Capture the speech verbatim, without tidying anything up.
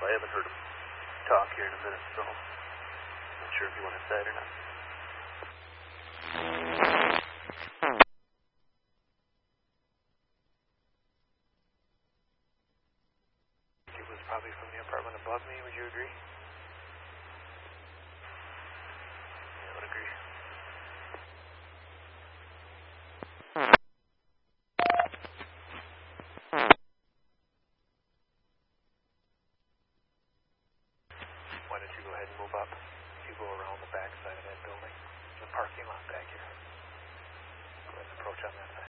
I haven't heard him talk here in a minute, so I'm not sure if he went inside or not. It was probably from the apartment above me, would you agree? Yeah, I would agree. Why don't you go ahead and move up? You go around the back side of that building, the parking lot back here. Go ahead and approach on that side.